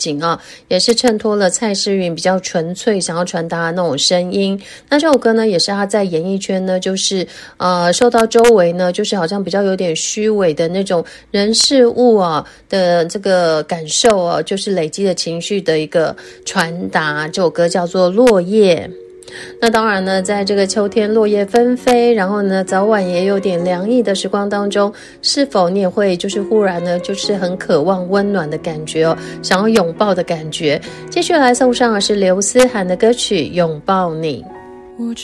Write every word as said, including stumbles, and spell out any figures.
景啊，也是衬托了蔡诗芸比较纯粹想要传达的那种声音。那这首歌呢，也是他在演艺圈呢，就是呃受到周围呢，就是好像比较有点虚伪的那种人事物啊的这个感受啊，就是累积的情绪的一个传达。这首歌叫做《落叶》。那当然呢，在这个秋天落叶纷飞，然后呢早晚也有点凉意的时光当中，是否你也会就是忽然呢就是很渴望温暖的感觉哦，想要拥抱的感觉。继续来送上的是刘思涵的歌曲《拥抱你》。